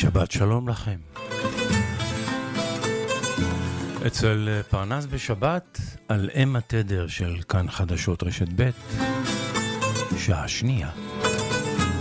שבת שלום לכם. אצל פרנס בשבת על אם התדר של כאן חדשות רשת ב' שעה שנייה.